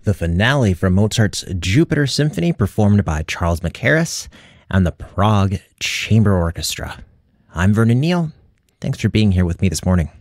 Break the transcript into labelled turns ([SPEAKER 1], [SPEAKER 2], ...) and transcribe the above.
[SPEAKER 1] the finale from Mozart's Jupiter Symphony, performed by Charles Mackerras and the Prague Chamber Orchestra. I'm Vernon Neal. Thanks for being here with me this morning.